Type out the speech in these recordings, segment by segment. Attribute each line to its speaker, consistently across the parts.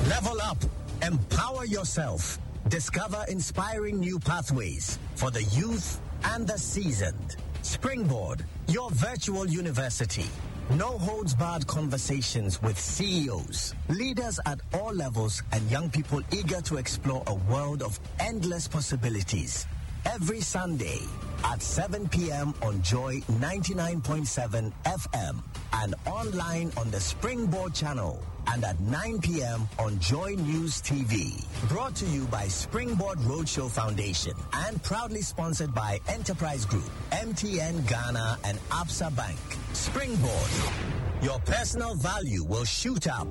Speaker 1: Level up. Empower yourself. Discover inspiring new pathways for the youth and the seasoned. Springboard, your virtual university. No holds barred conversations with CEOs, leaders at all levels, and young people eager to explore a world of endless possibilities. Every Sunday at 7 p.m. on Joy 99.7 FM and online on the Springboard channel, and at 9 p.m. on Joy News TV. Brought to you by Springboard Roadshow Foundation and proudly sponsored by Enterprise Group, MTN Ghana, and Absa Bank. Springboard, your personal value will shoot up.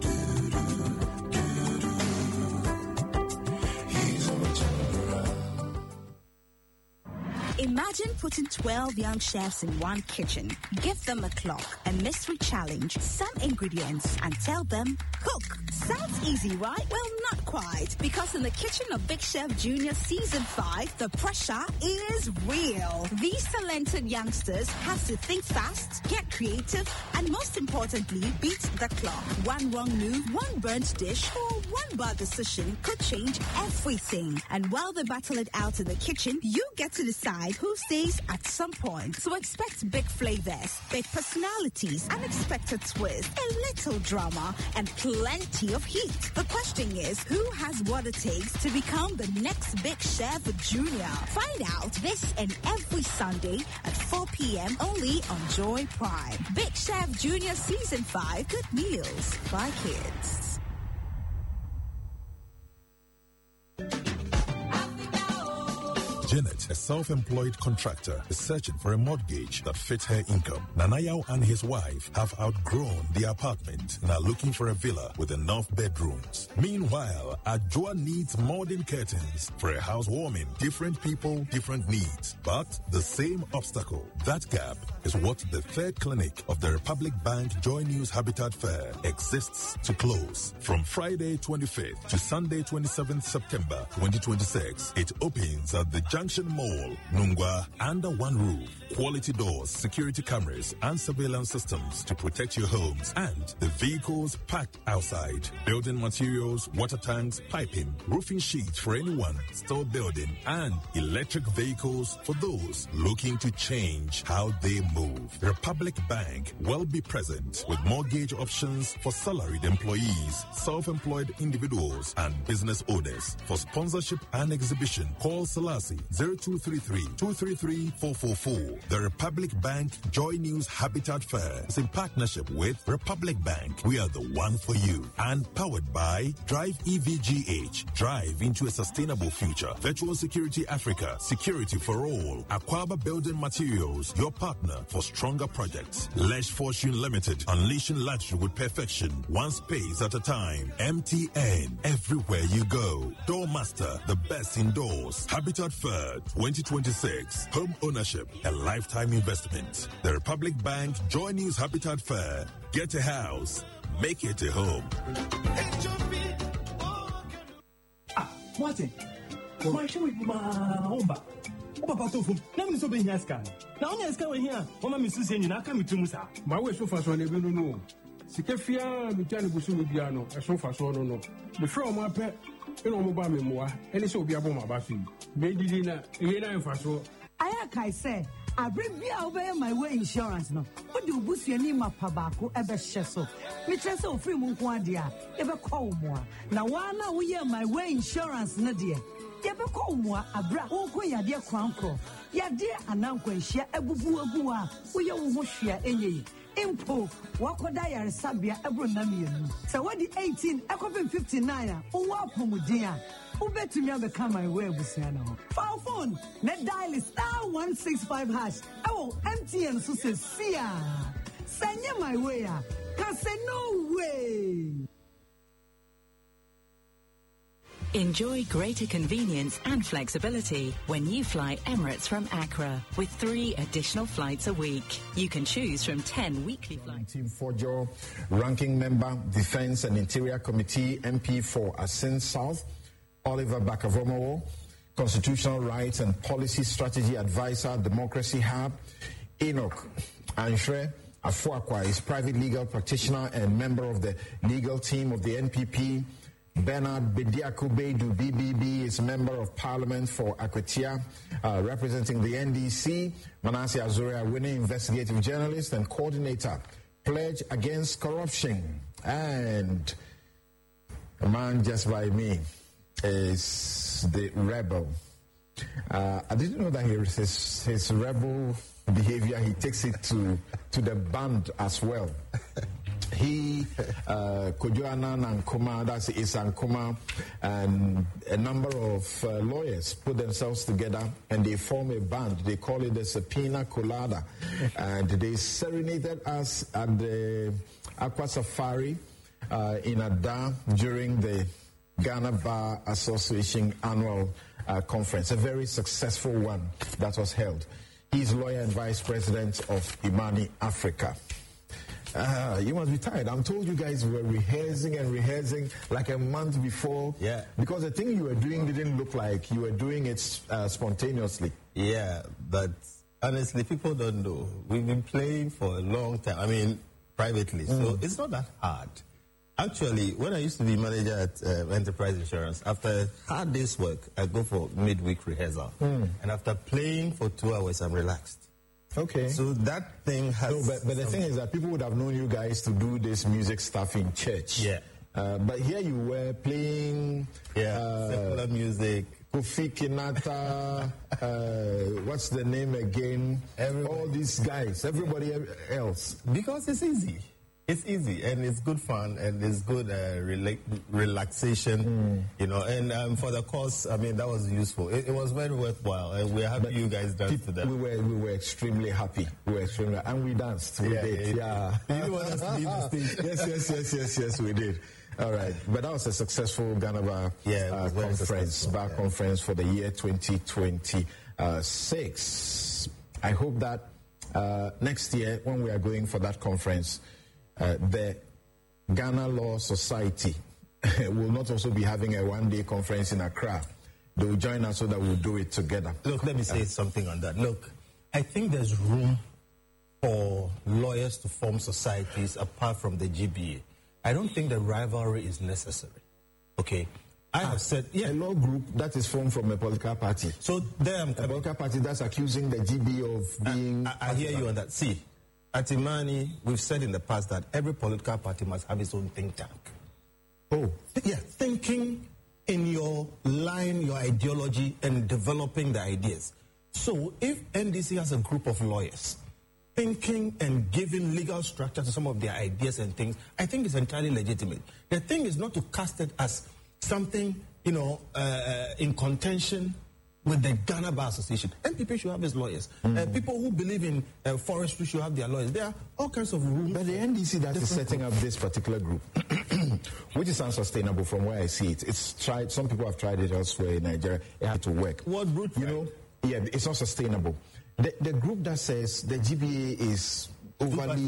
Speaker 2: Imagine putting 12 young chefs in one kitchen. Give them a clock, a mystery challenge, some ingredients, and tell them, cook. Sounds easy, right? Well, not quite. Because in the kitchen of Big Chef Junior Season 5, the pressure is real. These talented youngsters have to think fast, get creative, and most importantly, beat the clock. One wrong move, one burnt dish, or one bad decision could change everything. And while they battle it out in the kitchen, you get to decide who stays at some point. So expect big flavors, big personalities, unexpected twists, a little drama, and plenty of heat. The question is, who has what it takes to become the next Big Chef Junior? Find out this and every Sunday at 4 p.m. only on Joy Prime. Big Chef Junior Season 5, good meals by kids.
Speaker 3: Janet, a self-employed contractor, is searching for a mortgage that fits her income. Nanayao and his wife have outgrown the apartment and are looking for a villa with enough bedrooms. Meanwhile, Ajua needs modern curtains for a housewarming. Different people, different needs, but the same obstacle. That gap is what the third clinic of the Republic Bank Joy News Habitat Fair exists to close. From Friday 25th to Sunday 27th September 2026, it opens at the Junction Mall, Nungwa, under one roof. Quality doors, security cameras, and surveillance systems to protect your homes and the vehicles parked outside. Building materials, water tanks, piping, roofing sheets for anyone still building, and electric vehicles for those looking to change how they move. Republic Bank will be present with mortgage options for salaried employees, self-employed individuals, and business owners. For sponsorship and exhibition, call Selassie 0233-233-444. The Republic Bank Joy News Habitat Fair is in partnership with Republic Bank. We are the one for you. And powered by Drive EVGH. Drive into a sustainable future. Virtual Security Africa. Security for all. Aquaba Building Materials. Your partner for stronger projects. Lesh Fortune Limited. Unleashing luxury with perfection. One space at a time. MTN. Everywhere you go. Doormaster. The best indoors. Habitat Fair 2026. Home ownership. A lifetime investment. The Republic Bank Joy News Habitat Fair. Get a house. Make it a home.
Speaker 4: Martin. My show is my Papa tofu. Na me so be here scan. Na only scan here. Mama me see you na ka me tumu sa.
Speaker 5: Ma we so fa so na be no. Sikafia me tane busu me bia no. E so fa so no. Me fro mo apɛ eno mo ba me moa. Ene se obi abo ma ba fi. Me didi na e na fa so.
Speaker 6: Aya kai say Abribia obey my way insurance no. What do busu ani mapa baako ebe hye so. Me try say ofri mu nko ade a ebe call mo a. Na wa na wo ye my way insurance na de. Ebe call mo a abra wo ko yade kwankro. Yade anankwanhia ebubu abu a wo ye wo ho hwea enye. Impo wakoda yare sabia ebro na mienu. Se wadi 18 ekopin 59 a wo apomuden a ubetumi abeka my way abusiana ho. Phone na dial *165#. Oh, MTN so say sia. Send my way a. Can say no way.
Speaker 7: Enjoy greater convenience and flexibility when you fly Emirates from Accra with 3 additional flights a week. You can choose from 10 weekly flights.
Speaker 8: Team Fojo, Ranking Member, Defense and Interior Committee, MP for Asin South, Oliver Bakavomowo, Constitutional Rights and Policy Strategy Advisor, Democracy Hub, Enoch Anshre Afuakwa is private legal practitioner and member of the legal team of the NPP, Bernard Bediako Beidu, BBB, is Member of Parliament for Akwatia, representing the NDC. Manasseh Azuria, winning investigative journalist and coordinator, Pledge Against Corruption. And a man just by me is the rebel. I didn't know that his rebel behavior, he takes it to the band as well. He, Kojoana Nankoma, that's Isa Nkoma, and a number of lawyers put themselves together and they form a band. They call it the Subpoena Colada. And they serenaded us at the Aqua Safari in Ada during the Ghana Bar Association annual conference, a very successful one that was held. He's lawyer and vice president of Imani Africa. You must be tired. I'm told you guys were rehearsing like a month before.
Speaker 9: Yeah.
Speaker 8: Because the thing you were doing didn't look like you were doing it spontaneously.
Speaker 9: Yeah, but honestly, people don't know. We've been playing for a long time. I mean, privately. So it's not that hard. Actually, when I used to be manager at Enterprise Insurance, after a hard day's work, I go for midweek rehearsal. And after playing for 2 hours, I'm relaxed.
Speaker 8: Okay.
Speaker 9: So that thing has...
Speaker 8: No, but the thing is that people would have known you guys to do this music stuff in church.
Speaker 9: Yeah.
Speaker 8: But here you were playing...
Speaker 9: secular music.
Speaker 8: Kofi Kinata, what's the name again? All these guys, everybody else.
Speaker 9: Because it's easy. It's easy, and it's good fun, and it's good relaxation, you know. And for the cause, I mean, that was useful. It was very worthwhile, and we're happy you guys danced to that.
Speaker 8: We were extremely happy. And we danced. We did. Yeah.
Speaker 9: You want us to leave the stage?
Speaker 8: Yes, we did. All right. But that was a successful Ghana Bar conference for the year 2026. I hope that next year, when we are going for that conference, the Ghana Law Society will not also be having a one-day conference in Accra. They will join us so that we'll do it together.
Speaker 9: Look, let me say something on that. Look, I think there's room for lawyers to form societies apart from the GBA. I don't think the rivalry is necessary. Okay? I have said...
Speaker 8: a law group that is formed from a political party.
Speaker 9: So there I'm...
Speaker 8: A political party that's accusing the GBA of being...
Speaker 9: I hear you on that. See, at Imani, we've said in the past that every political party must have its own think tank.
Speaker 8: Oh.
Speaker 9: Yeah, thinking in your line, your ideology, and developing the ideas. So if NDC has a group of lawyers thinking and giving legal structure to some of their ideas and things, I think it's entirely legitimate. The thing is not to cast it as something, in contention with the Ghana Bar Association. NPP should have its lawyers. People who believe in forestry should have their lawyers. There are all kinds of rules.
Speaker 8: But the NDC that is setting up this particular group, which is unsustainable from where I see it. It's tried. Some people have tried it elsewhere in Nigeria. It had to work.
Speaker 9: What group?
Speaker 8: Yeah, it's not sustainable. The group that says the GBA is overly,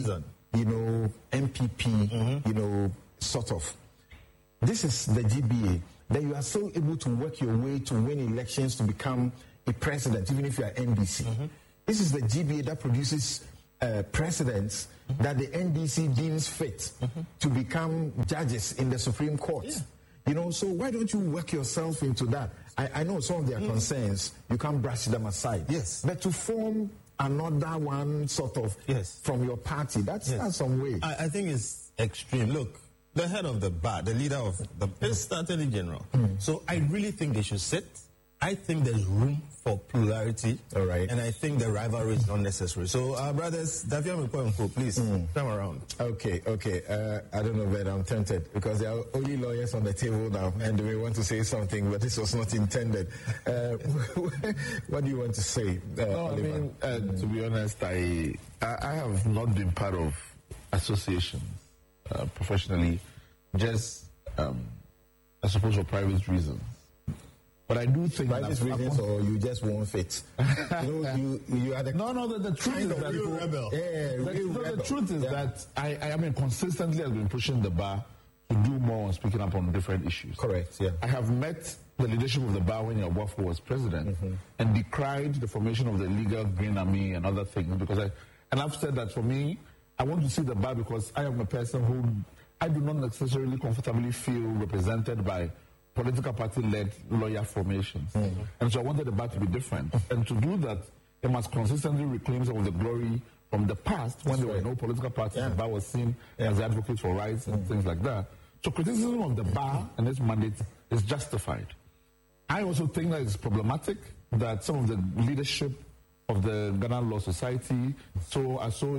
Speaker 8: MPP, sort of. This is the GBA. That you are still able to work your way to win elections to become a president, even if you are NDC. This is the GBA that produces presidents that the NDC deems fit to become judges in the Supreme Court. Yeah. So why don't you work yourself into that? I know some of their concerns, you can't brush them aside.
Speaker 9: Yes.
Speaker 8: But to form another one sort of from your party, that's some way.
Speaker 9: I think it's extreme. Look, the head of the bar, the leader of the Attorney General. So I really think they should sit. I think there's room for plurality.
Speaker 8: All right.
Speaker 9: And I think the rivalry is not necessary. So, brothers, please come around.
Speaker 8: Okay. I don't know, but I'm tempted because there are only lawyers on the table now and we want to say something, but this was not intended. What do you want to say, Oliver?
Speaker 10: To be honest, I have not been part of associations professionally, just, I suppose, for private reasons. But I do think
Speaker 8: private reasons, or you just won't fit. you are the
Speaker 10: the truth is that
Speaker 9: real rebel.
Speaker 10: The truth is that I consistently have been pushing the bar to do more on speaking up on different issues.
Speaker 8: Correct. Yeah.
Speaker 10: I have met the leadership of the bar when Yawafo was president and decried the formation of the illegal Green Army and other things because I've said that for me, I want to see the bar because I am a person who I do not necessarily comfortably feel represented by political party-led lawyer formations. And so I wanted the bar to be different. And to do that, it must consistently reclaim some of the glory from the past when there were no political parties. The bar was seen as advocates for rights and things like that. So criticism of the bar and its mandate is justified. I also think that it's problematic that some of the leadership of the Ghana Law Society are so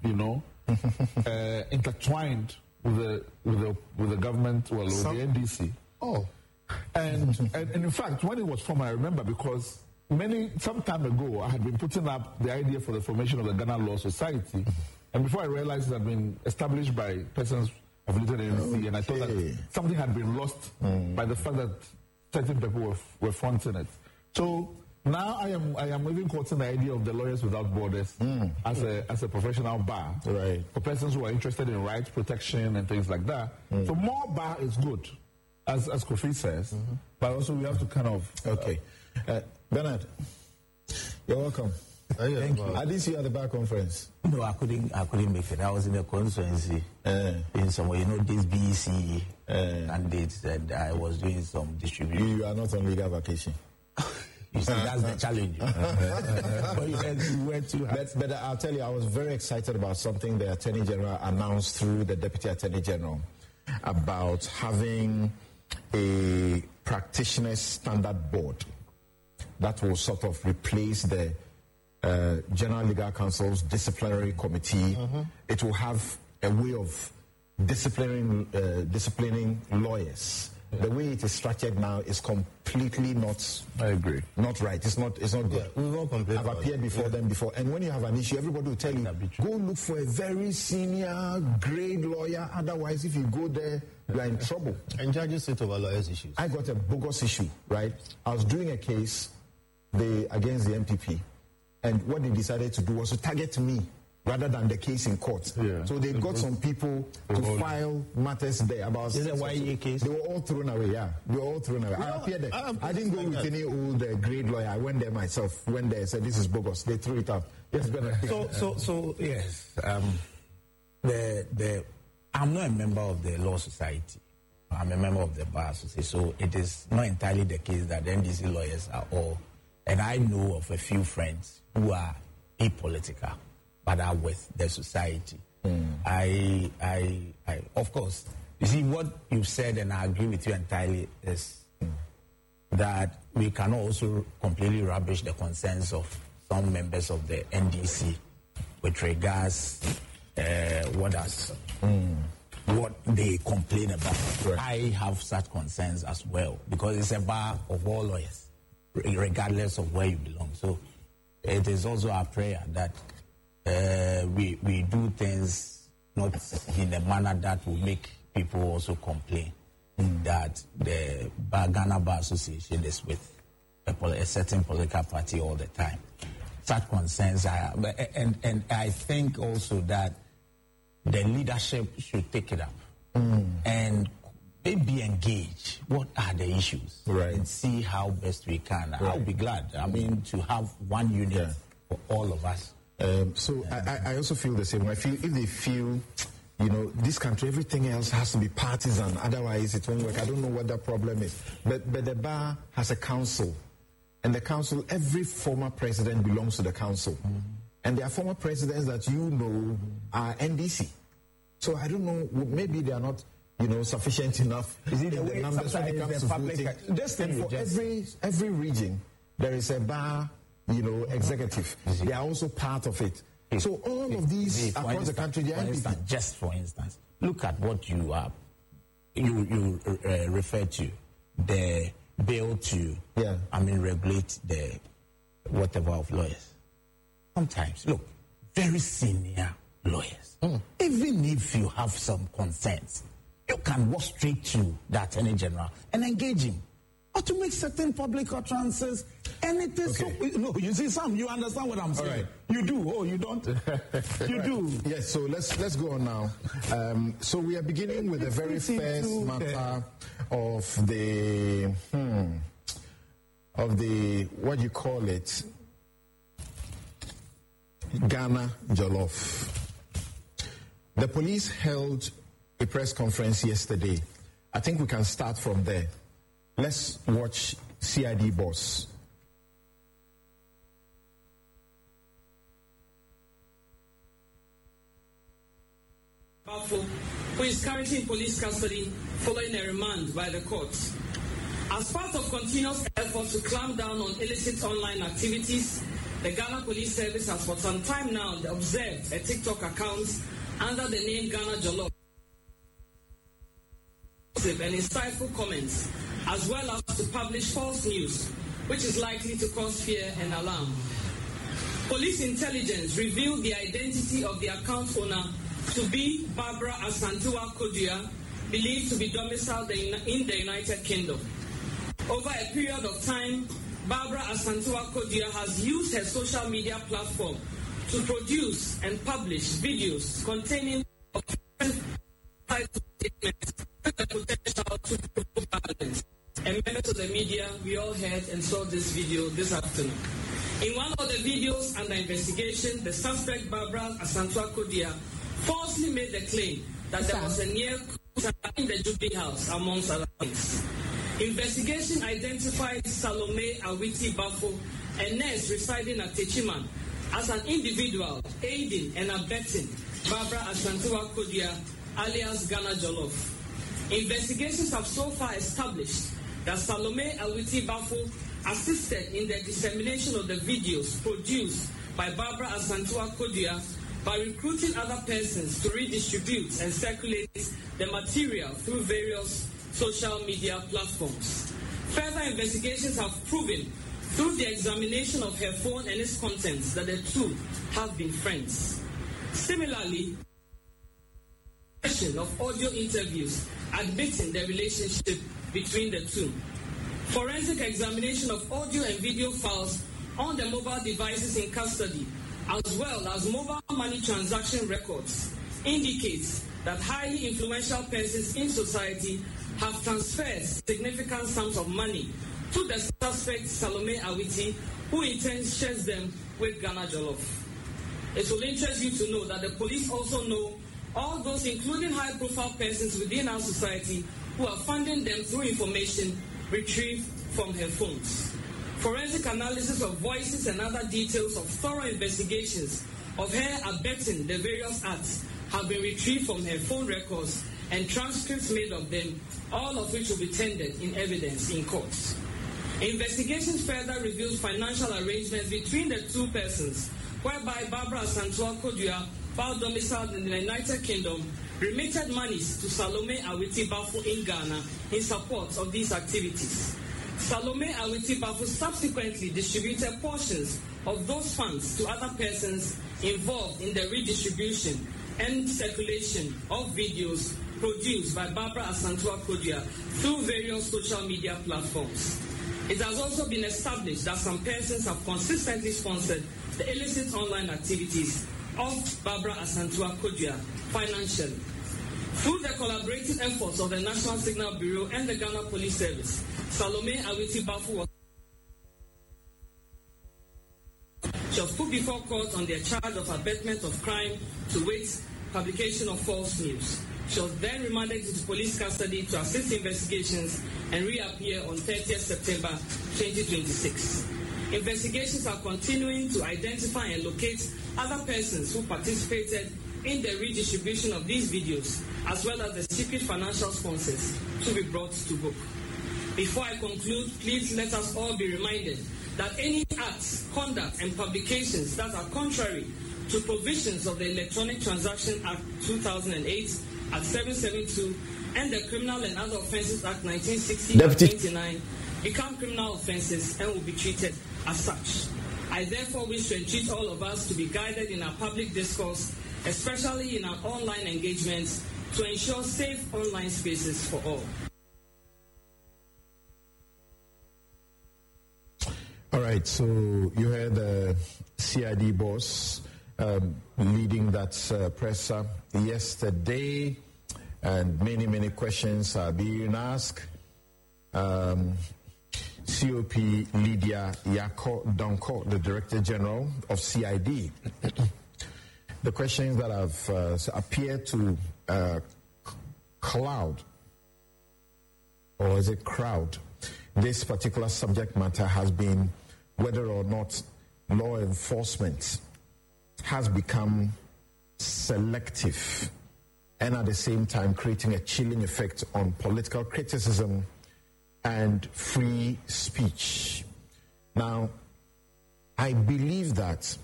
Speaker 10: intertwined with the government, with the NDC.
Speaker 8: Oh.
Speaker 10: And in fact, when it was formed, I remember because some time ago, I had been putting up the idea for the formation of the Ghana Law Society. And before I realized it had been established by persons affiliated in NDC, and I thought that something had been lost by the fact that certain people were fronting it. So now I am even quoting the idea of the Lawyers Without Borders as a professional bar for persons who are interested in rights protection and things like that. So more bar is good, as Kofi says, but also we have to kind of...
Speaker 8: Okay. Bernard, you're welcome. Thank you. I didn't see you at the bar conference.
Speaker 11: No, I couldn't make it. I was in a constituency in somewhere, this BEC candidates, and I was doing some distribution.
Speaker 8: You are not on legal vacation.
Speaker 11: You see, that's the challenge.
Speaker 8: But I'll tell you, I was very excited about something the Attorney General announced through the Deputy Attorney General about having a practitioners standard board that will sort of replace the General Legal Counsel's disciplinary committee. It will have a way of disciplining lawyers. The way it is structured now is completely not.
Speaker 10: I agree.
Speaker 8: Not right. It's not good.
Speaker 11: Yeah, we've all complained.
Speaker 8: I've appeared before them before, and when you have an issue, everybody will tell you, go look for a very senior grade lawyer. Otherwise, if you go there, you are in trouble.
Speaker 11: And judges sit over lawyers' issues.
Speaker 8: I got a bogus issue, right? I was doing a case against the MPP, and what they decided to do was to target me rather than the case in court. So they got some people to file matters there about.
Speaker 11: Is it a YA case?
Speaker 8: They were all thrown away. They were all thrown away. I appeared there. I didn't go with any old grade lawyer. I went there myself. Went there, said this is bogus. They threw it out. Yes,
Speaker 11: So yes. I'm not a member of the Law Society. I'm a member of the Bar Association. So it is not entirely the case that the NDC lawyers are all. And I know of a few friends who are apolitical, but are with the society. I of course, you see what you said, and I agree with you entirely, is that we cannot also completely rubbish the concerns of some members of the NDC with regards what they complain about. I have such concerns as well, because it's a bar of all lawyers, regardless of where you belong. So it is also our prayer that we do things not in a manner that will make people also complain that the Ghana Bar Association is with a certain political party all the time. Such concerns are, and I think also that the leadership should take it up and maybe engage what are the issues and see how best we can. I'll be glad, to have one unit for all of us.
Speaker 8: So I also feel the same. I feel if they feel, this country, everything else has to be partisan, otherwise it won't work. I don't know what the problem is. But the bar has a council, and the council, every former president belongs to the council. And there are former presidents that are NDC. So I don't know, maybe they are not, sufficient enough. Is it the numbers when it comes to voting? And for every region, there is a bar, executive. They are also part of it. So all of these across the country, they are NDC.
Speaker 11: Just for instance, look at what you refer to, the bill to, regulate the whatever of lawyers. Sometimes, look, very senior lawyers, even if you have some concerns, you can walk straight to the Attorney General and engage him, or to make certain public utterances. And it is you see, Sam, you understand what I'm saying.
Speaker 8: Right.
Speaker 11: You do. Oh, you don't? You do.
Speaker 8: Yes, so let's go on now. So we are beginning with the very first matter of the what you call it, Ghana Jollof. The police held a press conference yesterday. I think we can start from there. Let's watch CID boss.
Speaker 12: Who is currently in police custody following a remand by the courts. As part of continuous efforts to clamp down on illicit online activities, the Ghana Police Service has for some time now observed a TikTok account under the name Ghana Jollof and insightful comments, as well as to publish false news, which is likely to cause fear and alarm. Police intelligence revealed the identity of the account owner to be Barbara Asantewa Kodua, believed to be domiciled in the United Kingdom. Over a period of time, Barbara Asantewa Kodua has used her social media platform to produce and publish videos containing statements with the potential to provoke violence. And members of the media, we all heard and saw this video this afternoon. In one of the videos under investigation, the suspect Barbara Asantewa Kodua falsely made the claim that there was a near coup in the Jubilee House, amongst other things. Investigation identified Salome Awiti Bafo, a nurse residing at Techiman, as an individual aiding and abetting Barbara Asantewa Kodua, alias Ghana Jollof. Investigations have so far established that Salome Awiti Bafo assisted in the dissemination of the videos produced by Barbara Asantewa Kodua by recruiting other persons to redistribute and circulate the material through various social media platforms. Further investigations have proven through the examination of her phone and its contents that the two have been friends. Similarly, of audio interviews admitting the relationship between the two. Forensic examination of audio and video files on the mobile devices in custody, as well as mobile money transaction records, indicates that highly influential persons in society have transferred significant sums of money to the suspect Salome Awiti, who in turn shares them with Ghana Jollof. It will interest you to know that the police also know all those, including high-profile persons within our society, who are funding them through information retrieved from her phones. Forensic analysis of voices and other details of thorough investigations of her abetting the various acts have been retrieved from her phone records and transcripts made of them, all of which will be tendered in evidence in courts. Investigations further reveals financial arrangements between the two persons, whereby Barbara Asantewa Kodua, while domiciled in the United Kingdom, remitted monies to Salome Awiti Bafo in Ghana in support of these activities. Salome Awiti Bafo subsequently distributed portions of those funds to other persons involved in the redistribution and circulation of videos produced by Barbara Asantewa Kodua through various social media platforms. It has also been established that some persons have consistently sponsored the illicit online activities of Barbara Asantewa Kodua financially. Through the collaborative efforts of the National Signal Bureau and the Ghana Police Service, Salome Awiti Bafo was put before court on their charge of abetment of crime to wit, publication of false news. She was then remanded into police custody to assist investigations and reappear on 30th September 2026. Investigations are continuing to identify and locate other persons who participated in the redistribution of these videos, as well as the secret financial sponsors to be brought to book. Before I conclude, please let us all be reminded that any acts, conduct, and publications that are contrary to provisions of the Electronic Transaction Act 2008 at 772 and the Criminal and Other Offences Act 1960-29 become criminal offences and will be treated as such. I therefore wish to entreat all of us to be guided in our public discourse, especially in our online engagements, to ensure safe online spaces for all.
Speaker 8: All right, so you heard the CID boss leading that presser yesterday, and many questions are being asked. COP Lydia Yako Donko, the Director General of CID. The questions that have appeared to cloud, or is it crowd, this particular subject matter has been whether or not law enforcement has become selective and at the same time creating a chilling effect on political criticism and free speech. Now, I believe that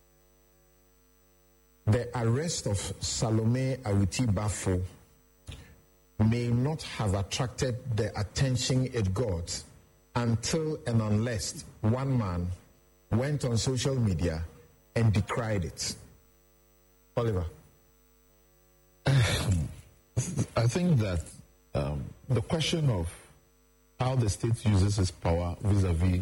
Speaker 8: the arrest of Salome Awuti Bafo may not have attracted the attention it got until and unless one man went on social media and decried it. Oliver.
Speaker 10: I think that the question of how the state uses its power vis-a-vis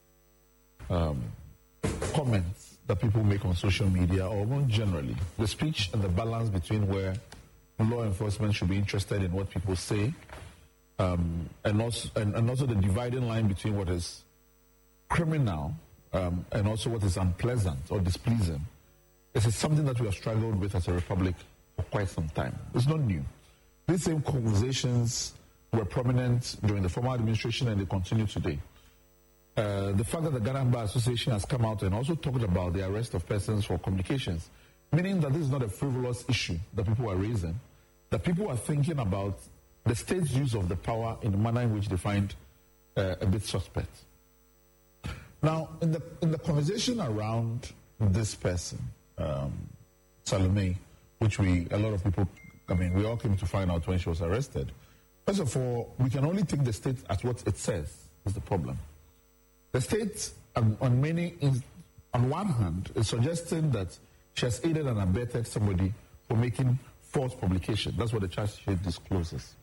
Speaker 10: comments that people make on social media, or more generally, the speech and the balance between where law enforcement should be interested in what people say, and also the dividing line between what is criminal and also what is unpleasant or displeasing. This is something that we have struggled with as a republic for quite some time. It's not new. These same conversations were prominent during the former administration and they continue today. The fact that the Ghana Bar Association has come out and also talked about the arrest of persons for communications, meaning that this is not a frivolous issue that people are raising, that people are thinking about the state's use of the power in the manner in which they find a bit suspect. Now, in the conversation around this person, Salome, which we all came to find out when she was arrested. First of all, we can only take the state at what it says is the problem. The state, on one hand, is suggesting that she has aided and abetted somebody for making false publication. That's what the charge sheet discloses.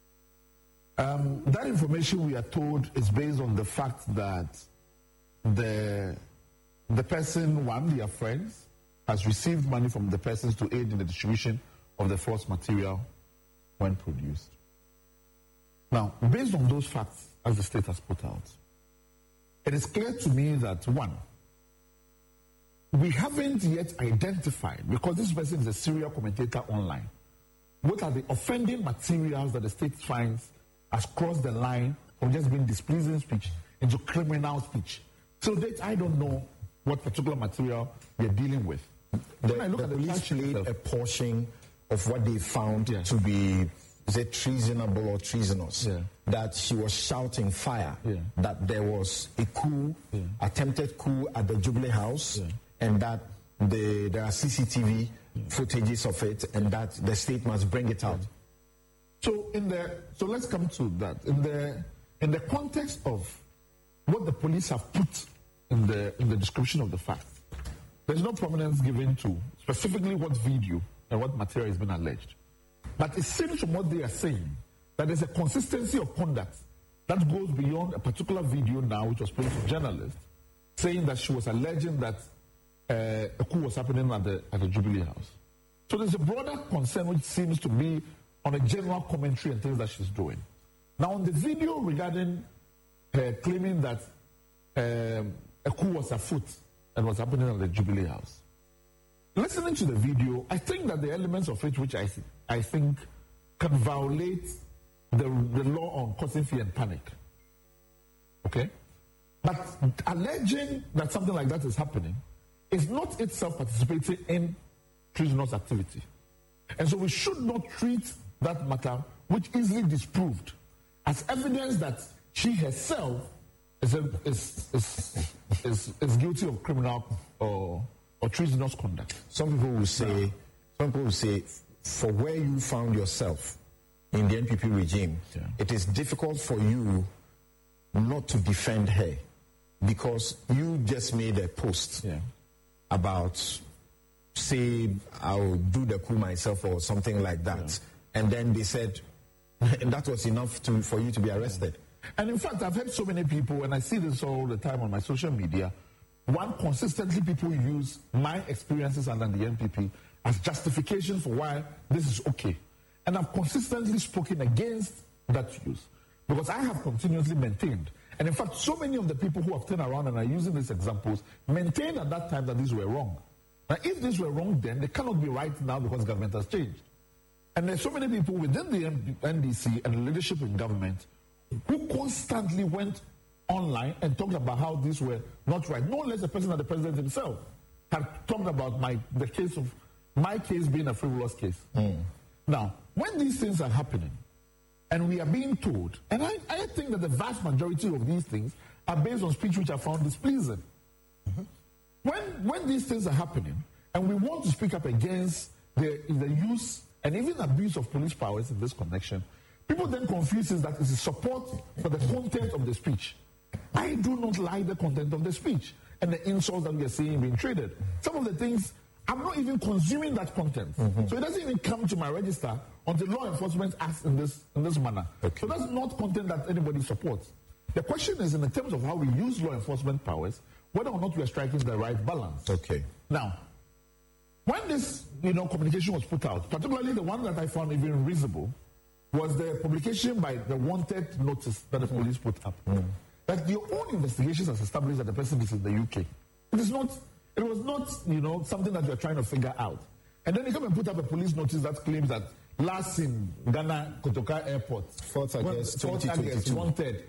Speaker 10: That information, we are told, is based on the fact that the person, their friends, has received money from the persons to aid in the distribution of the false material when produced. Now, based on those facts, as the state has put out, it is clear to me that, one, we haven't yet identified, because this person is a serial commentator online, what are the offending materials that the state finds has crossed the line from just being displeasing speech into criminal speech. So that I don't know what particular material we're dealing with.
Speaker 8: The police played a portion of what they found to be, is it treasonable or treasonous? That she was shouting fire, that there was a coup, attempted coup at the Jubilee House, and that there are CCTV footages of it, and that the state must bring it out.
Speaker 10: So let's come to that. In the context of what the police have put in the description of the facts, there's no prominence given to specifically what video and what material has been alleged. But it seems from what they are saying that there's a consistency of conduct that goes beyond a particular video now, which was played to journalists, saying that she was alleging that a coup was happening at the Jubilee House. So there's a broader concern which seems to be on a general commentary and things that she's doing. Now, on the video regarding her claiming that a coup was afoot and was happening at the Jubilee House, listening to the video, I think that the elements of it which I think can violate the law on causing fear and panic. Okay? But alleging that something like that is happening is not itself participating in treasonous activity. And so we should not treat that matter, which easily disproved, as evidence that she herself is guilty of criminal or treasonous conduct.
Speaker 8: Some people will say, for where you found yourself in the NPP regime, it is difficult for you not to defend her because you just made a post about, say, I'll do the coup myself or something like that. And then they said, that was enough for you to be arrested.
Speaker 10: And in fact, I've heard so many people, and I see this all the time on my social media, consistently people use my experiences under the NPP as justification for why this is okay. And I've consistently spoken against that use because I have continuously maintained. And in fact, so many of the people who have turned around and are using these examples maintained at that time that these were wrong. Now, if these were wrong then, they cannot be right now because government has changed. And there's so many people within the NDC and leadership in government who constantly went online and talked about how these were not right. No less the person than the president himself had talked about the case of my case being a frivolous case. Now, when these things are happening, and we are being told, and I think that the vast majority of these things are based on speech which I found displeasing. When these things are happening, and we want to speak up against the use and even abuse of police powers in this connection, people then confuse that it's a support for the content of the speech. I do not like the content of the speech and the insults that we are seeing being traded. Some of the things, I'm not even consuming that content. So it doesn't even come to my register until law enforcement acts in this manner. Okay. So that's not content that anybody supports. The question is in the terms of how we use law enforcement powers, whether or not we are striking the right balance.
Speaker 8: Okay.
Speaker 10: Now, when this communication was put out, particularly the one that I found even reasonable, was the publication by the wanted notice that the police put up. That your own investigations has established that the person is in the UK. It was not, something that you're trying to figure out. And then you come and put up a police notice that claims that last seen Ghana Kotoka Airport, 4th August, wanted,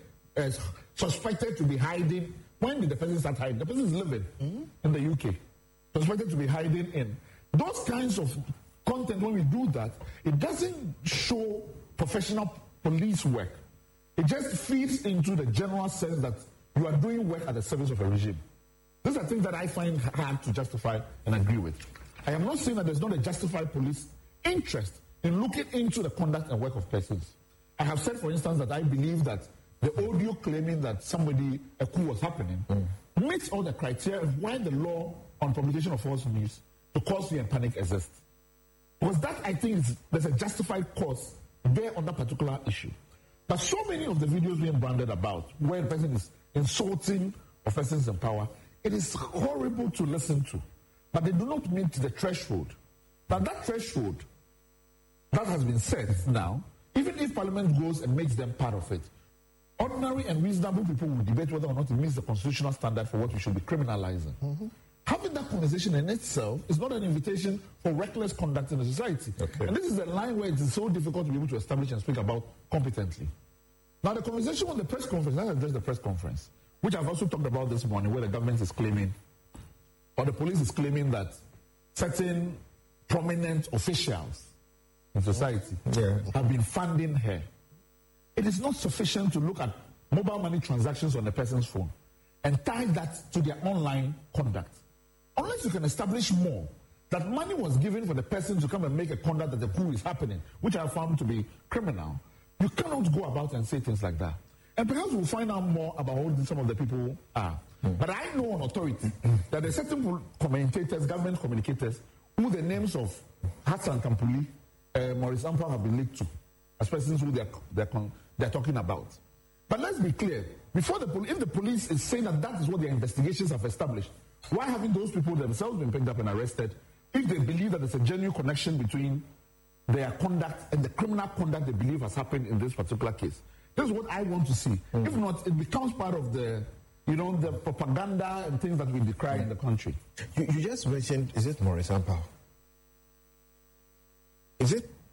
Speaker 10: suspected to be hiding. When did the person start hiding? The person is living in the UK. Suspected to be hiding in. Those kinds of content, when we do that, it doesn't show professional police work. It just feeds into the general sense that you are doing work at the service of a regime. These are things that I find hard to justify and agree with. I am not saying that there's not a justified police interest in looking into the conduct and work of persons. I have said, for instance, that I believe that the audio claiming that a coup was happening meets all the criteria of why the law on publication of false news to cause fear and panic exists. Because that, I think, there's a justified cause there on that particular issue. But so many of the videos being branded about where the person is insulting persons in power, it is horrible to listen to. But they do not meet the threshold. Now that threshold that has been set now, even if Parliament goes and makes them part of it, ordinary and reasonable people will debate whether or not it meets the constitutional standard for what we should be criminalizing. Having that conversation in itself is not an invitation for reckless conduct in the society. Okay. And this is a line where it is so difficult to be able to establish and speak about competently. Now, the conversation on the press conference, let's address the press conference, which I've also talked about this morning, where the government is claiming, or the police is claiming that certain prominent officials in society have been funding her. It is not sufficient to look at mobile money transactions on a person's phone and tie that to their online conduct. Unless you can establish more, that money was given for the person to come and make a conduct that the coup is happening, which I found to be criminal, you cannot go about and say things like that. And perhaps we'll find out more about who some of the people are. But I know on authority that there are certain commentators, government communicators, who the names of Hassan Kampuli, Maurice Ampao have been linked to, as persons who they're talking about. But let's be clear, if the police is saying that is what their investigations have established, why haven't those people themselves been picked up and arrested if they believe that there's a genuine connection between their conduct and the criminal conduct they believe has happened in this particular case? This is what I want to see. If not, it becomes part of the propaganda and things that we decry in the country.
Speaker 8: You just mentioned, is it Maurice Ampao? Is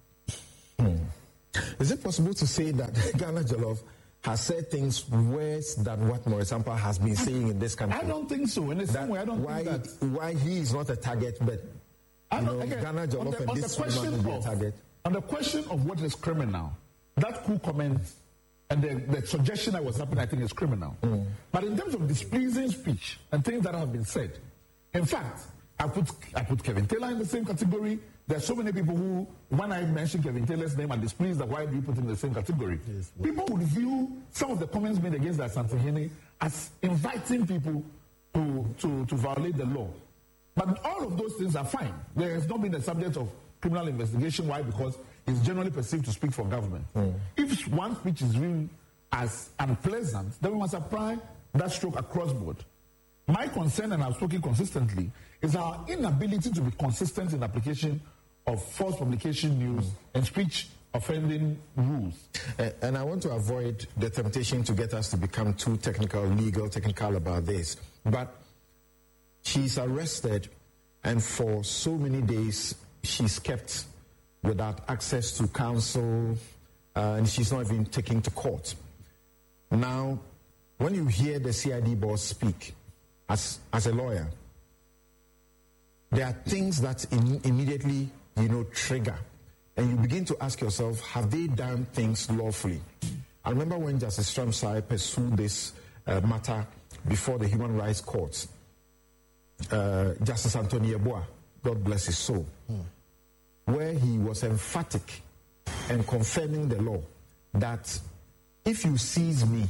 Speaker 8: it possible to say that Ghana Jollof has said things worse than what Maurice Ampao has been saying in this country?
Speaker 10: I don't think so. In the same way, I don't think that.
Speaker 8: Why he is not a target, but Ghana Jollof and this woman will be a target.
Speaker 10: On the question of what is criminal, that coup comment and the suggestion that was happening, I think, is criminal. But in terms of displeasing speech and things that have been said, in fact, I put Kevin Taylor in the same category. There are so many people who, when I mention Kevin Taylor's name, are displeased that why do you put him in the same category? Yes, people would view some of the comments made against the Asante Hene as inviting people to violate the law. But all of those things are fine. There has not been a subject of criminal investigation. Why? Because it's generally perceived to speak for government. If one speech is viewed as unpleasant, then we must apply that stroke across board. My concern, and I've spoken consistently, is our inability to be consistent in application of false publication news and speech offending rules.
Speaker 8: And I want to avoid the temptation to get us to become too legal technical about this. But she's arrested, and for so many days she's kept without access to counsel, and she's not even taken to court. Now, when you hear the CID boss speak as a lawyer, there are things that immediately, trigger. And you begin to ask yourself, have they done things lawfully? I remember when Justice Stromsai pursued this matter before the Human Rights Court, Justice Anthony Yeboah, God bless his soul, where he was emphatic and confirming the law that if you seize me,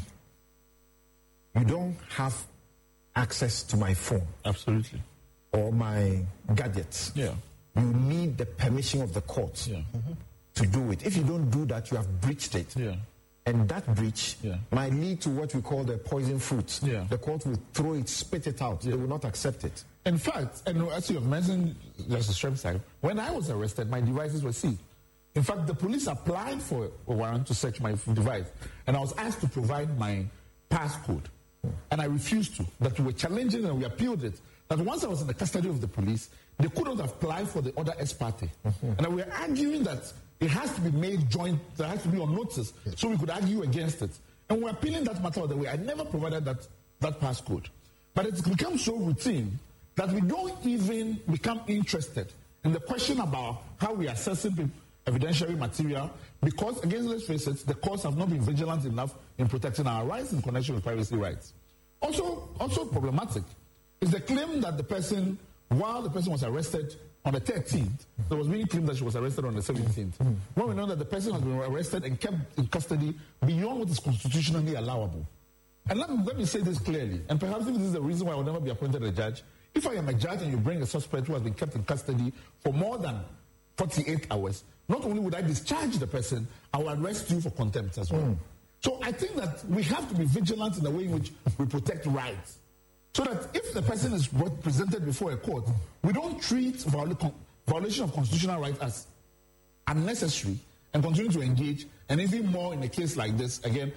Speaker 8: you don't have access to my phone.
Speaker 10: Absolutely.
Speaker 8: Or my gadgets.
Speaker 10: Yeah.
Speaker 8: You need the permission of the court to do it. If you don't do that, you have breached it.
Speaker 10: Yeah.
Speaker 8: And that breach might lead to what we call the poison fruit.
Speaker 10: Yeah.
Speaker 8: The court will throw it, spit it out. They will not accept it.
Speaker 10: In fact, and as you have mentioned, Justice Stromsai, when I was arrested, my devices were seized. In fact, the police applied for a warrant to search my device, and I was asked to provide my passcode, and I refused to. That we were challenging and we appealed it. That once I was in the custody of the police, they couldn't apply for the other ex parte. And we were arguing that it has to be made joint, there has to be on notice, so we could argue against it. And we're appealing that matter of the way. I never provided that passcode. But it's become so routine that we don't even become interested in the question about how we are assessing evidentiary material, because, again, let's face it, the courts have not been vigilant enough in protecting our rights in connection with privacy rights. Also problematic is the claim that the person, while the person was arrested on the 13th, there was being claimed that she was arrested on the 17th. When we know that the person has been arrested and kept in custody beyond what is constitutionally allowable. And let me say this clearly, and perhaps this is the reason why I will never be appointed a judge. If I am a judge and you bring a suspect who has been kept in custody for more than 48 hours, not only would I discharge the person, I will arrest you for contempt as well. So I think that we have to be vigilant in the way in which we protect rights. So that if the person is presented before a court, we don't treat violation of constitutional rights as unnecessary and continue to engage. And even more in a case like this, again,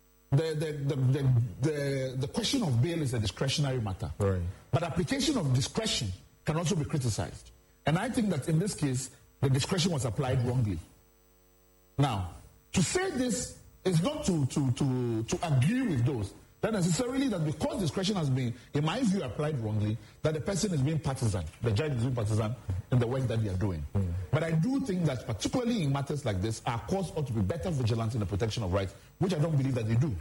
Speaker 10: the question of bail is a discretionary matter.
Speaker 8: Right.
Speaker 10: But application of discretion can also be criticized. And I think that in this case, the discretion was applied wrongly. Now, to say this is not to agree with those, that necessarily that because discretion has been, in my view, applied wrongly, that the person is being partisan, the judge is being partisan in the work that they are doing. But I do think that particularly in matters like this, our courts ought to be better vigilant in the protection of rights, which I don't believe that they do.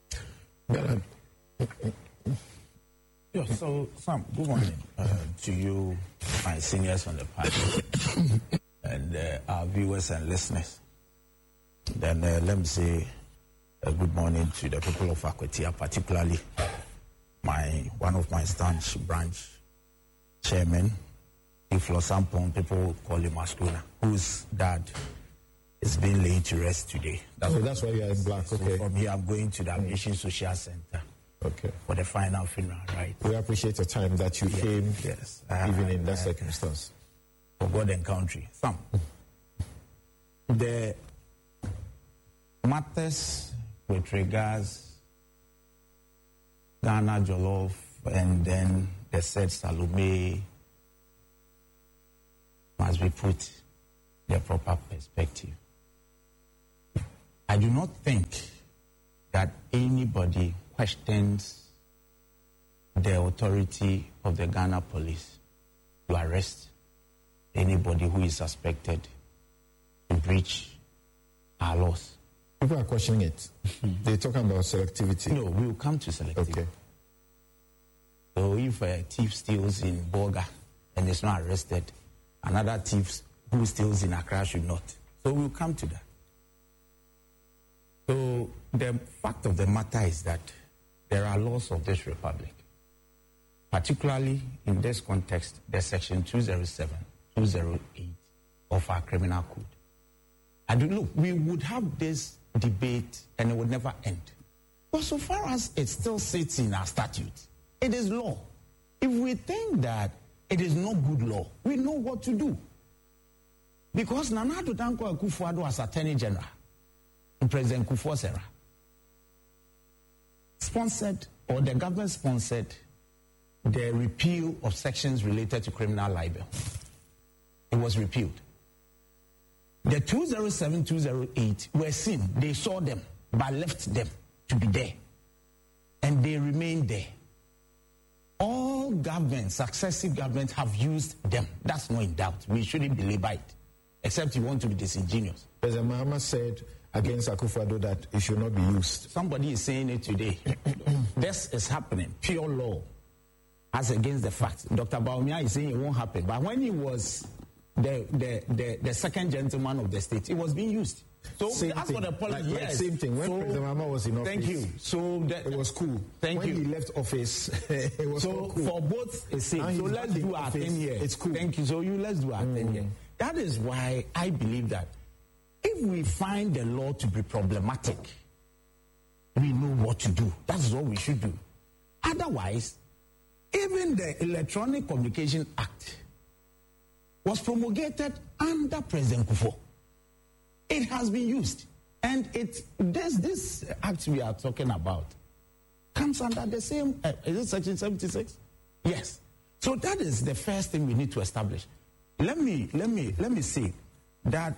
Speaker 11: Yeah, so Sam, good morning to you, my seniors on the panel, and our viewers and listeners. Then let me say good morning to the people of Akwatia, particularly one of my Stanch branch chairman, Iflo Sampon, people call him Mascuna, whose dad is being laid to rest today.
Speaker 8: That's why you are in black.
Speaker 11: So
Speaker 8: Okay.
Speaker 11: from here, I'm going to the Aviation Social Center.
Speaker 8: Okay.
Speaker 11: For the final funeral, right?
Speaker 8: We appreciate the time that you came,
Speaker 11: yes,
Speaker 8: even in that circumstance.
Speaker 11: For God and country. Some. The matters with regards Ghana Jollof and then the said Salome must be put in the proper perspective. I do not think that anybody questions the authority of the Ghana police to arrest anybody who is suspected to breach our laws.
Speaker 8: People are questioning it. They're talking about selectivity.
Speaker 11: No, we will come to selectivity.
Speaker 8: Okay.
Speaker 11: So if a thief steals in Bolga and is not arrested, another thief who steals in Accra should not. So we will come to that. So the fact of the matter is that there are laws of this republic, particularly in this context, the section 207, 208 of our criminal code. And look, we would have this debate and it would never end. But so far as it still sits in our statute, it is law. If we think that it is not good law, we know what to do. Because Nana Addo Dankwa Akufo-Addo was Attorney General in President Kufuor's era, sponsored, or the government sponsored, the repeal of sections related to criminal libel. It was repealed. The 207, 208 were seen. They saw them, but left them to be there. And they remained there. All governments, successive governments, have used them. That's not in doubt. We shouldn't belabor it, except you want to be disingenuous.
Speaker 8: President Mahama said against Akufo-Addo that it should not be used.
Speaker 11: Somebody is saying it today. This is happening. Pure law. As against the facts. Dr. Bawumia is saying it won't happen. But when he was the second gentleman of the state, it was being used. So that's what the policy.
Speaker 8: Yes. Same thing. When President Mahama was in office,
Speaker 11: thank you. So
Speaker 8: it was cool.
Speaker 11: When
Speaker 8: he left office, it was
Speaker 11: so
Speaker 8: cool.
Speaker 11: for both, it's safe. So let's do our thing here.
Speaker 8: It's cool.
Speaker 11: Thank you. So let's do our thing here. That is why I believe that if we find the law to be problematic, we know what to do. That's what we should do. Otherwise, even the Electronic Communication Act was promulgated under President Kufuor. It has been used. And this act we are talking about comes under the same, is it Section 76? Yes. So that is the first thing we need to establish. Let me say that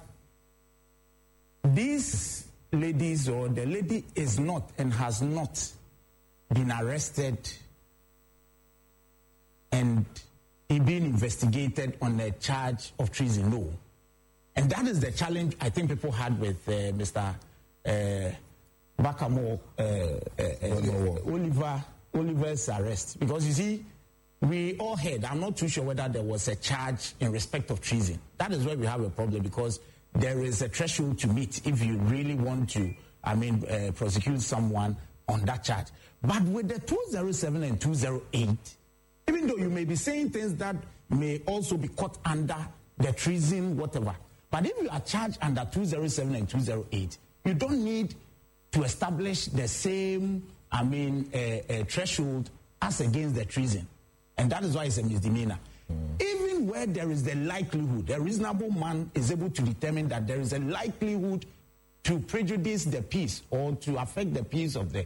Speaker 11: these ladies, or the lady is not and has not been arrested and being investigated on a charge of treason. No. And that is the challenge I think people had with Mr. Bakamo, Oliver's arrest. Because you see, we all heard, I'm not too sure whether there was a charge in respect of treason. That is where we have a problem, because there is a threshold to meet if you really want to, prosecute someone on that charge. But with the 207 and 208, even though you may be saying things that may also be caught under the treason, whatever, but if you are charged under 207 and 208, you don't need to establish the same, threshold as against the treason. And that is why it's a misdemeanor. Even where there is the likelihood, a reasonable man is able to determine that there is a likelihood to prejudice the peace or to affect the peace of the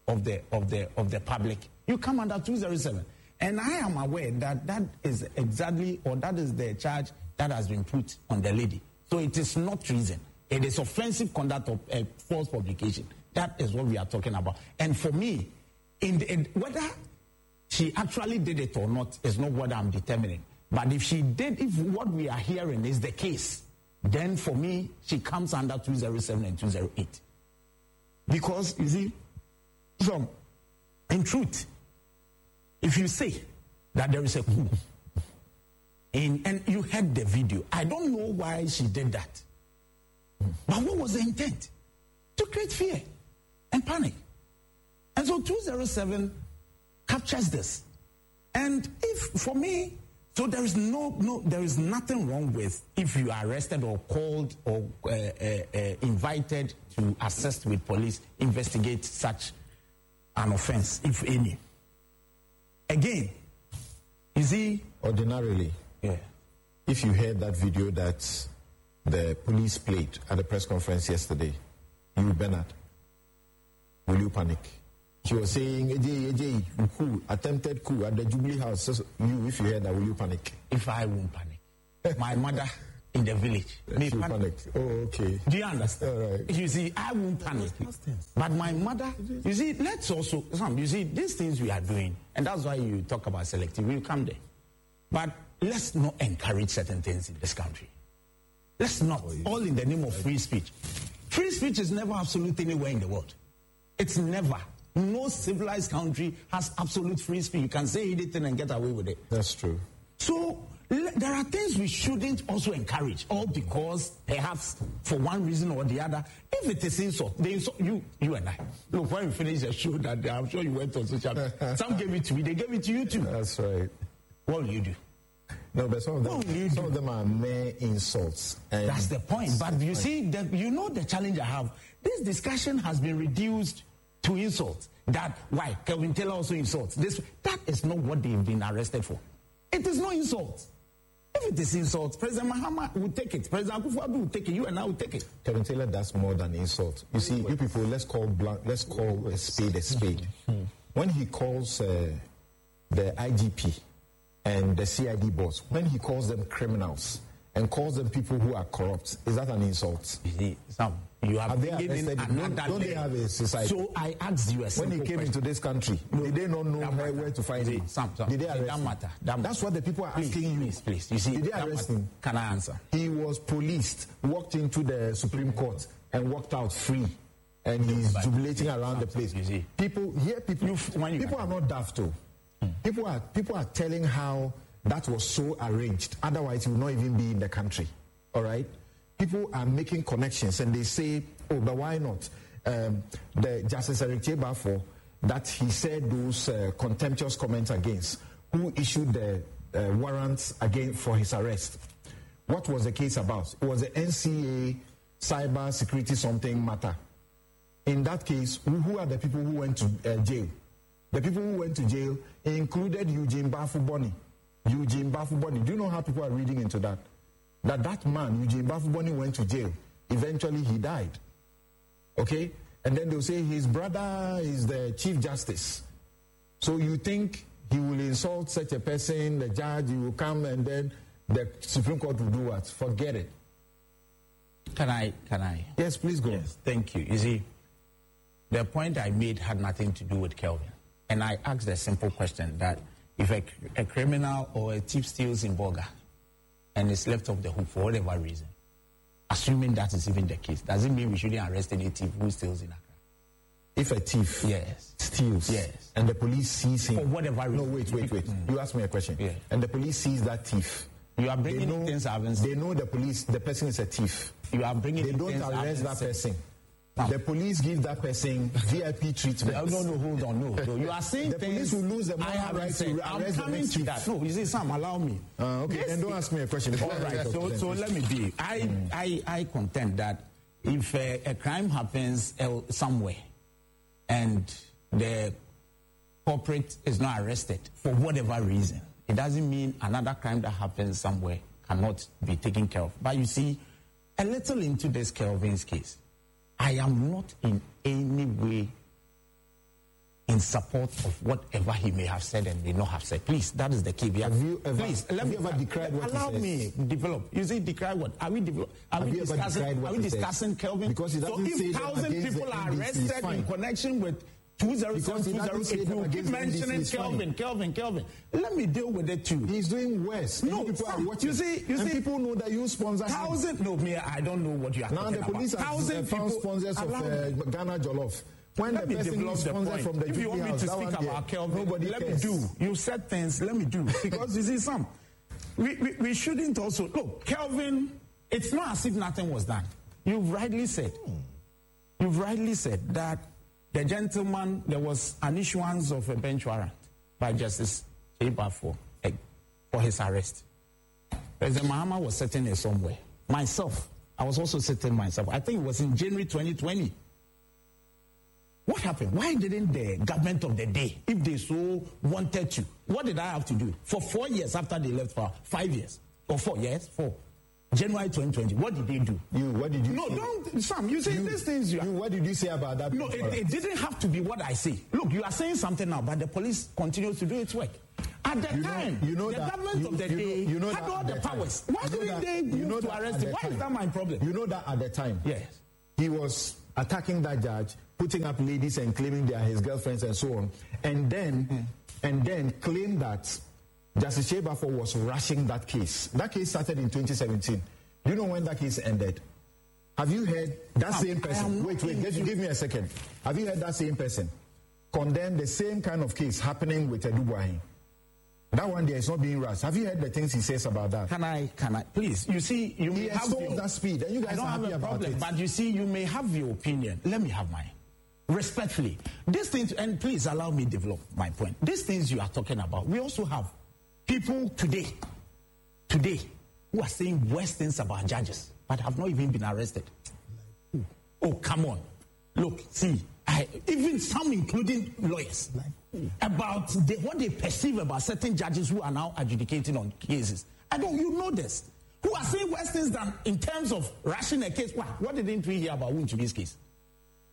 Speaker 11: public, you come under 207. And I am aware that that is exactly, or that is the charge that has been put on the lady. So it is not treason. It is offensive conduct of false publication. That is what we are talking about. And for me, whether she actually did it or not is not what I'm determining. But if she did, if what we are hearing is the case, then for me, she comes under 207 and 208. Because, you see, so, in truth, if you say that there is a coup, and you heard the video, I don't know why she did that. But what was the intent? To create fear and panic. And so 207 captures this. And if, for me, so there is there is nothing wrong with if you are arrested or called or invited to assist with police, investigate such an offense, if any. Again, you see,
Speaker 8: ordinarily, if you heard that video that the police played at the press conference yesterday, you, Bernard, will you panic? She was saying, coup, attempted coup at the Jubilee House. So you, if you heard that, will you panic?
Speaker 11: If I won't panic. My mother in the village.
Speaker 8: Me panic. Oh, okay.
Speaker 11: Do you understand?
Speaker 8: All right.
Speaker 11: You see, I won't panic. But my mother, you see, let's also, you see, these things we are doing, and that's why you talk about selective, we'll come there. But let's not encourage certain things in this country. Let's not, all in the name of free speech. Free speech is never absolute anywhere in the world. It's never. No civilized country has absolute free speech. You can say anything and get away with it.
Speaker 8: That's true.
Speaker 11: So there are things we shouldn't also encourage, all because perhaps for one reason or the other, if it is insult, they insult you and I. Look, when we finish the show that day, I'm sure you went on social media. Some gave it to me, they gave it to you too.
Speaker 8: That's right.
Speaker 11: What will you do?
Speaker 8: No, but some of them are mere insults.
Speaker 11: That's the point. But you see, you know the challenge I have. This discussion has been reduced to insult. That why Kelvin Taylor also insults this. That is not what they've been arrested for. It is no insult. If it is insult, President Mahama will take it. President Akufo-Addo will take it. You and I will take it.
Speaker 8: Kelvin Taylor does more than insult. You see, you people, let's call a spade a spade. When he calls the IGP and the CID boss, when he calls them criminals and calls them people who are corrupt, is that an insult?
Speaker 11: You see, Sam, you have
Speaker 8: they arrested him? Don't they have a society?
Speaker 11: So I asked you a simple
Speaker 8: when he came into this country, did they not know where to find him?
Speaker 11: Sam,
Speaker 8: did they arrest him? That's what the people are asking you.
Speaker 11: Please. You see,
Speaker 8: did they arrest him?
Speaker 11: Can I answer?
Speaker 8: He was policed, walked into the Supreme Court, and walked out free. And he's jubilating around the place.
Speaker 11: You see,
Speaker 8: people are not daft too. People are telling how that was so arranged. Otherwise, he would not even be in the country. All right? People are making connections, and they say, "Oh, but why not?" The Justice Eric Chebafo, that he said those contemptuous comments against, who issued the warrants for his arrest. What was the case about? It was the NCA cyber security something matter. In that case, who are the people who went to jail? The people who went to jail included Eugene Bafuboni. Eugene Bafuboni. Do you know how people are reading into that? That man, Eugene Bafuboni, went to jail. Eventually, he died. Okay? And then they'll say his brother is the Chief Justice. So you think he will insult such a person, the judge, he will come, and then the Supreme Court will do what? Forget it.
Speaker 11: Can I?
Speaker 8: Yes, please go.
Speaker 11: Yes, thank you. You see, the point I made had nothing to do with Kelvin. And I asked a simple question that if a criminal or a thief steals in Boga and is left off the hook for whatever reason, assuming that is even the case, does it mean we shouldn't arrest any thief who steals in Accra?
Speaker 8: If a thief steals and the police sees him...
Speaker 11: For whatever reason.
Speaker 8: No, wait. You asked me a question.
Speaker 11: Yeah.
Speaker 8: And the police sees that thief.
Speaker 11: You are bringing things I haven't seen.
Speaker 8: They know the person is a thief.
Speaker 11: You are bringing
Speaker 8: They don't arrest that person. The police give that person VIP treatment.
Speaker 11: No, hold on, no. You are saying
Speaker 8: the police will lose the moral right to arrest
Speaker 11: I'm coming
Speaker 8: the
Speaker 11: to that. No, you see, Sam, allow me.
Speaker 8: Okay, then don't ask me a question.
Speaker 11: All right, so let me be. I contend that if a crime happens somewhere and the culprit is not arrested for whatever reason, it doesn't mean another crime that happens somewhere cannot be taken care of. But you see, a little into this Kelvin's case, I am not in any way in support of whatever he may have said and may not have said. Please, that is the key.
Speaker 8: Have you ever decried what he says?
Speaker 11: Allow me develop. You say decry what? Are we discussing Kelvin?
Speaker 8: Because he doesn't say that
Speaker 11: 1,000 people are arrested in connection with 2007, you keep mentioning Kelvin. Let me deal with it too.
Speaker 8: He's doing worse.
Speaker 11: No,
Speaker 8: people are watching.
Speaker 11: You see,
Speaker 8: people know that you sponsor him.
Speaker 11: No, me, I don't know what you are talking about.
Speaker 8: Now the police have found sponsors of Ghana Jollof. When the person is sponsored from the
Speaker 11: if you want me to speak about Kelvin, let me do. You said things, let me do. Because you see, Sam, we shouldn't also look. Kelvin, it's not as if nothing was done. You've rightly said that. The gentleman, there was an issuance of a bench warrant by Justice Chebafo for his arrest. President Mahama was sitting there somewhere. Myself, I was also sitting myself. I think it was in January 2020. What happened? Why didn't the government of the day, if they so wanted to, what did I have to do? For 4 years after they left, for 5 years, or 4 years, 4. January 2020, what did they do?
Speaker 8: What did you say?
Speaker 11: No, don't, Sam, you say these things.
Speaker 8: What did you say about that?
Speaker 11: No, it didn't have to be what I say. Look, you are saying something now, but the police continues to do its work. At the time, the government of the day had all the powers. Why didn't they move to arrest him? Why is that my problem?
Speaker 8: You know that at the time,
Speaker 11: yes,
Speaker 8: he was attacking that judge, putting up ladies and claiming they are his girlfriends and so on, and then claimed that Justice Chebafo was rushing that case. That case started in 2017. Do you know when that case ended? Have you heard that same person? Wait, give me a second. Have you heard that same person condemn the same kind of case happening with Edubuahin? That one there is not being rushed. Have you heard the things he says about that?
Speaker 11: Can I? Please, you see, you may have
Speaker 8: that speed, and you guys
Speaker 11: are happy about it. But you see, you may have your opinion. Let me have mine. Respectfully, these things, and please allow me to develop my point. These things you are talking about, we also have people today, who are saying worse things about judges, but have not even been arrested. Oh, come on. Look, see, even some, including lawyers, about what they perceive about certain judges who are now adjudicating on cases. You know this. Who are saying worse things than in terms of rushing a case. What didn't we hear about Wunchubi's case?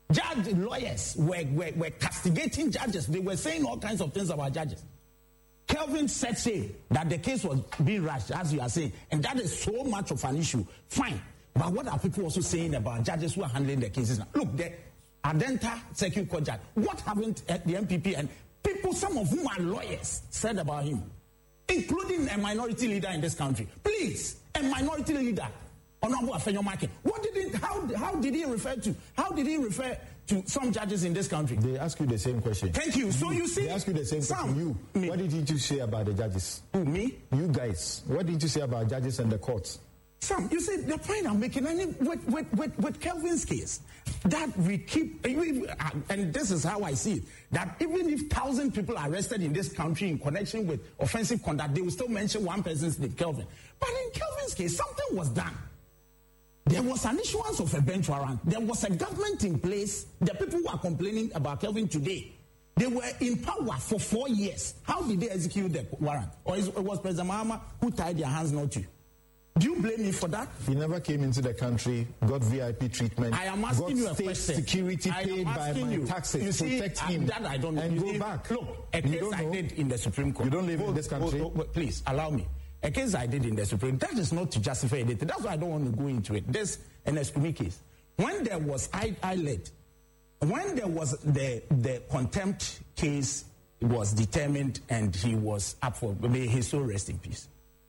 Speaker 11: Lawyers were castigating judges. They were saying all kinds of things about judges. Kelvin said that the case was being rushed, as you are saying, and that is so much of an issue. Fine. But what are people also saying about judges who are handling the cases now? Look, the Adenta Circuit Court judge, what haven't the MPP and people, some of whom are lawyers, said about him, including a minority leader in this country? Please, a minority leader, Honorable Afenyo Market. How did he refer to? How did he refer to some judges in this country?
Speaker 8: They ask you the same question.
Speaker 11: Thank you. So you see,
Speaker 8: they ask you the same question. What did you say about the judges?
Speaker 11: Who, me?
Speaker 8: You guys. What did you say about judges and the courts?
Speaker 11: Sam, you see, the point I'm making, with Kelvin's case, that we keep, and this is how I see it, that even if 1,000 people are arrested in this country in connection with offensive conduct, they will still mention one person's name, Kelvin. But in Kelvin's case, something was done. There was an issuance of a bench warrant. There was a government in place. The people who are complaining about Kelvin today, they were in power for 4 years. How did they execute the warrant? Or it was President Mahama who tied their hands not to? Do you blame me for that?
Speaker 8: He never came into the country, got VIP treatment.
Speaker 11: I am asking you a
Speaker 8: state
Speaker 11: question.
Speaker 8: Security paid by my taxes to protect him.
Speaker 11: That I don't
Speaker 8: and
Speaker 11: go
Speaker 8: back.
Speaker 11: Look, a case I did in the Supreme Court.
Speaker 8: You don't live in this country.
Speaker 11: Please allow me. A case I did in the Supreme Court, that is not to justify anything. That's why I don't want to go into it. There's an Escumi case. When there was when there was the contempt case was determined and he was up for, may his soul rest in peace.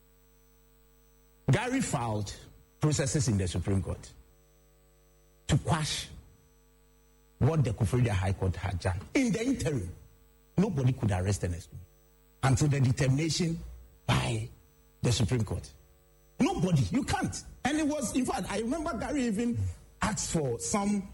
Speaker 11: Gary filed processes in the Supreme Court to quash what the Kufrida High Court had done. In the interim, nobody could arrest an Escumi until the determination by the Supreme Court. Nobody. You can't. And it was, in fact, I remember Gary even asked for some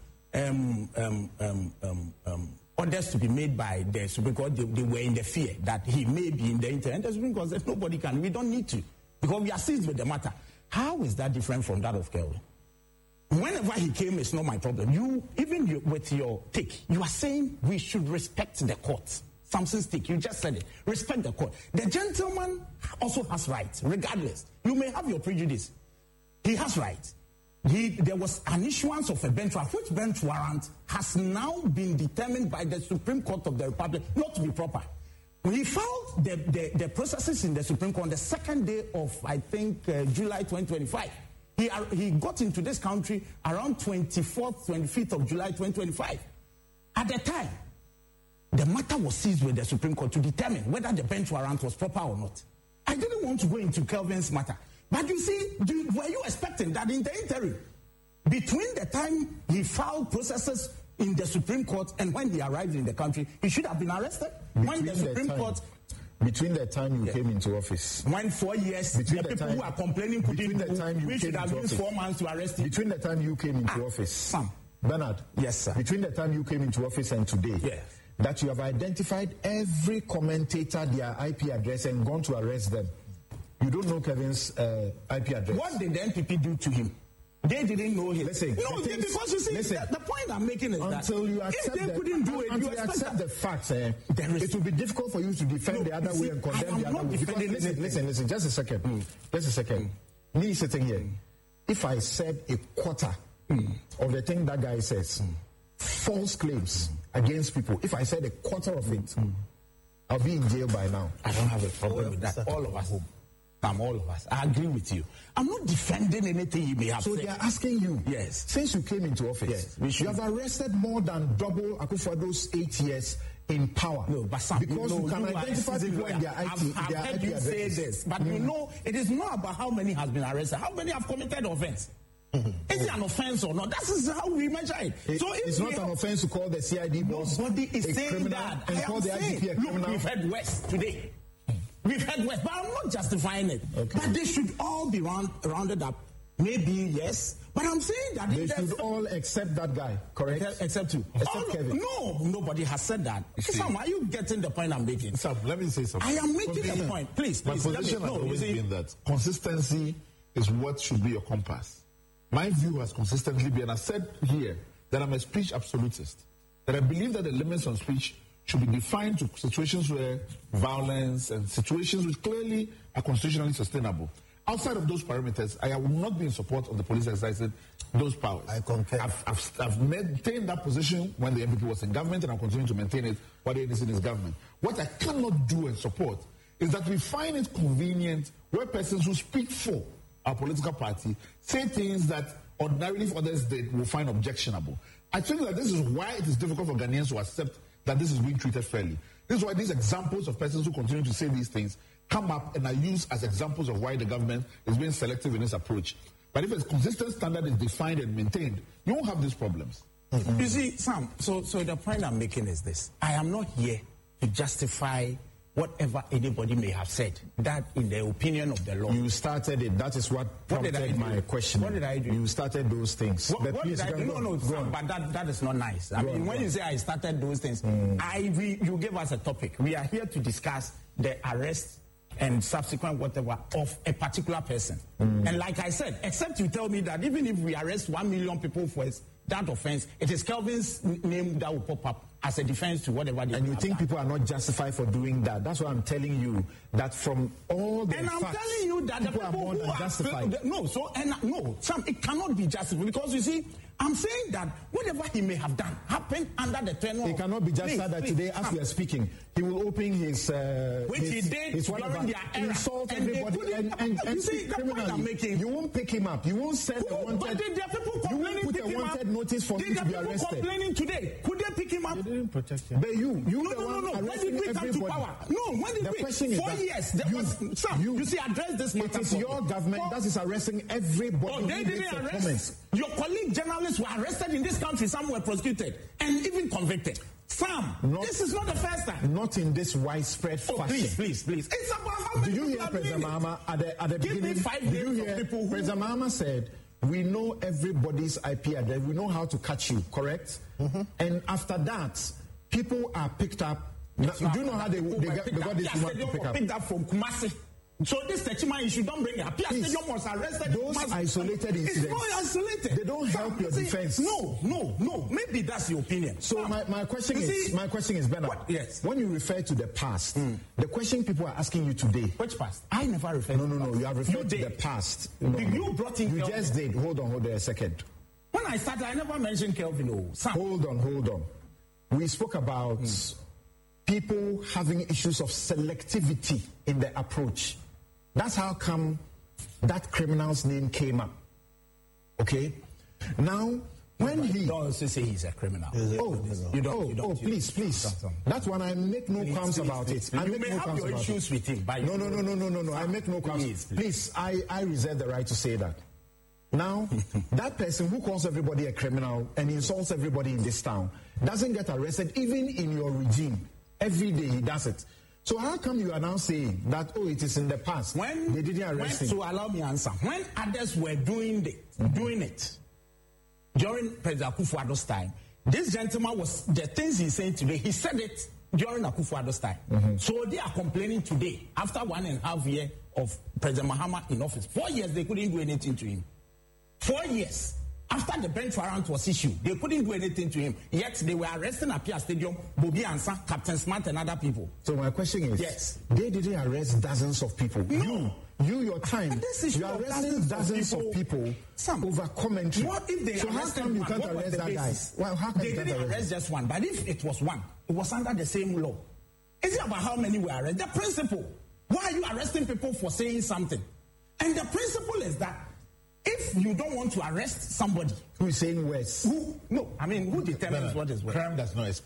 Speaker 11: orders to be made by the Supreme Court. They were in the fear that he may be in the interim. And the Supreme Court said, nobody can. We don't need to. Because we are seized with the matter. How is that different from that of Kelvin? Whenever he came, it's not my problem. With your take, you are saying we should respect the courts. Samson's take, you just said it. Respect the court. The gentleman also has rights, regardless. You may have your prejudice. He has rights. There was an issuance of a bench warrant, which bench warrant has now been determined by the Supreme Court of the Republic not to be proper. We filed the processes in the Supreme Court on the second day of, I think, July 2025. He got into this country around 24th, 25th of July 2025. At the time, the matter was seized with the Supreme Court to determine whether the bench warrant was proper or not. I didn't want to go into Kelvin's matter. But you see, were you expecting that in the interim, between the time he filed processes in the Supreme Court and when he arrived in the country, he should have been arrested?
Speaker 8: Between the time you came into office.
Speaker 11: When 4 years, the people who are complaining we should have used 4 months to arrest him.
Speaker 8: Between the time you came into office.
Speaker 11: Sam.
Speaker 8: Bernard.
Speaker 11: Yes, sir.
Speaker 8: Between the time you came into office and today.
Speaker 11: Yes.
Speaker 8: That you have identified every commentator, their IP address, and gone to arrest them. You don't know Kevin's IP address.
Speaker 11: What did the NPP do to him? They didn't know him.
Speaker 8: Listen,
Speaker 11: because you see, the point I'm making is
Speaker 8: until you accept
Speaker 11: if they couldn't do it,
Speaker 8: you accept the facts. It will be difficult for you to defend the other way and condemn the other way. Because listen, just a second. Just a second. Me sitting here, if I said a quarter of the thing that guy says, false claims against people, if I said a quarter of it, I'll be in jail by now.
Speaker 11: I don't have a problem with that. All of us. All of us. I agree with you. I'm not defending anything you may have said.
Speaker 8: So they are asking you,
Speaker 11: yes,
Speaker 8: since you came into office, you have arrested more than double Akufo-Addo's 8 years in power.
Speaker 11: No, but some,
Speaker 8: because you can identify people in their IP.
Speaker 11: I've heard you say this, but you know, it is not about how many has been arrested. How many have committed offense? Is it an offense or not? That is how we measure it. So
Speaker 8: it's not an offense to call the CID boss
Speaker 11: nobody is saying that.
Speaker 8: And call the IGP a criminal.
Speaker 11: Look, we've had West today. We've had West, but I'm not justifying it. Okay. But they should all be rounded up. Maybe, yes. But I'm saying that
Speaker 8: they should all accept that guy, correct?
Speaker 11: Except you. Except Kevin. No, nobody has said that. Sam, are you getting the point I'm making?
Speaker 10: Sam, let me say something.
Speaker 11: I am making a point. Please.
Speaker 10: My position has always been that consistency is what should be your compass. My view has consistently been, I said here, that I'm a speech absolutist. That I believe that the limits on speech should be defined to situations where violence and situations which clearly are constitutionally sustainable. Outside of those parameters, I will not be in support of the police exercising those powers.
Speaker 9: I concur.
Speaker 10: I've maintained that position when the MPP was in government, and I'll continue to maintain it while the NDC is government. What I cannot do and support is that we find it convenient where persons who speak for our political party say things that ordinarily if others did will find objectionable. I think that this is why it is difficult for Ghanaians to accept that this is being treated fairly. This is why these examples of persons who continue to say these things come up and are used as examples of why the government is being selective in its approach. But if a consistent standard is defined and maintained, you won't have these problems.
Speaker 11: You see, Sam, so the point I'm making is this. I am not here to justify whatever anybody may have said, that in the opinion of the law.
Speaker 8: You started it. That is what prompted my question.
Speaker 11: What did I do?
Speaker 8: You started those things.
Speaker 11: What did I do? No, Sam, but that is not nice. I mean, when you say I started those things, you gave us a topic. We are here to discuss the arrest and subsequent whatever of a particular person. And like I said, except you tell me that even if we arrest 1 million people for that offense, it is Kelvin's name that will pop up as a defense to whatever they
Speaker 8: And you think people are not justified for doing that? That's why I'm telling you that from all the facts,
Speaker 11: I'm telling you that
Speaker 8: people
Speaker 11: the people
Speaker 8: are more than justified.
Speaker 11: Sam, it cannot be justified because you see, I'm saying that whatever he may have done happened under the tenure.
Speaker 8: It cannot be justified that today, as we are speaking, he will open his
Speaker 11: which he did during their era.
Speaker 8: Insult everybody and
Speaker 11: see the point I'm making.
Speaker 8: You won't pick him up. You won't send a wanted.
Speaker 11: But did there people complaining?
Speaker 8: You won't put a wanted notice for him to be arrested.
Speaker 11: Complaining today? Could they pick him up?
Speaker 8: They didn't protect him. But you
Speaker 11: no. When did we come to power? No, when did
Speaker 8: the
Speaker 11: we?
Speaker 8: question
Speaker 11: 4 years. There was Sam. You see, address this matter.
Speaker 8: It is your government that is arresting everybody.
Speaker 11: Oh, they didn't arrest. Your colleague journalists were arrested in this country. Some were prosecuted and even convicted. Sam, this is not the first time.
Speaker 8: Not in this widespread fashion.
Speaker 11: Please. It's about how many
Speaker 8: Did you hear President Mahama at the beginning? Did you hear President Mahama said, we know everybody's IP address. We know how to catch you, correct? And after that, people are picked up. Do you know how they got this woman to pick up?
Speaker 11: Picked up from Kumasi. So this Techima issue, don't bring it. Apia Stadium was arrested.
Speaker 8: Those isolated incidents.
Speaker 11: It's not isolated.
Speaker 8: They don't help your defense.
Speaker 11: No. Maybe that's your opinion.
Speaker 8: So my question is, Bernard.
Speaker 11: Yes.
Speaker 8: When you refer to the past, the question people are asking you today.
Speaker 11: Which past? I never referred to
Speaker 8: No. You have referred to the past.
Speaker 11: You brought in
Speaker 8: You just did. Hold on a second.
Speaker 11: When I started, I never mentioned Kelvin.
Speaker 8: Hold on. We spoke about people having issues of selectivity in their approach. That's how come that criminal's name came up. Okay? Now, when he...
Speaker 11: Don't also say he's a criminal.
Speaker 8: Please. That one, I make no qualms about it.
Speaker 11: You may have your issues with him.
Speaker 8: No. I make no qualms. Please, I reserve the right to say that. Now, that person who calls everybody a criminal and insults everybody in this town doesn't get arrested even in your regime. Every day he does it. So how come you are now saying that, it is in the past?
Speaker 11: When
Speaker 8: they didn't arrest him.
Speaker 11: So allow me answer. When others were doing it, during President Akufo-Addo's time, this gentleman was, the things he's saying today, he said it during Akufo-Addo's time. So they are complaining today, after 1.5 years of President Mahama in office. 4 years, they couldn't do anything to him. 4 years. After the bench warrant was issued, they couldn't do anything to him. Yet they were arresting at Apia Stadium, Bobby Ansah, Captain Smart, and other people.
Speaker 8: So my question is,
Speaker 11: yes,
Speaker 8: they didn't arrest dozens of people.
Speaker 11: No.
Speaker 8: Your time, you are arresting dozens of people over commentary.
Speaker 11: What if they
Speaker 8: how come you can't arrest that guy? Well, how can
Speaker 11: they didn't arrest just one, but if it was one, it was under the same law. Is it about how many were arrested? The principle. Why are you arresting people for saying something? And the principle is that if you don't want to arrest somebody
Speaker 8: who is saying words,
Speaker 11: who determines what is words?
Speaker 10: Crime does not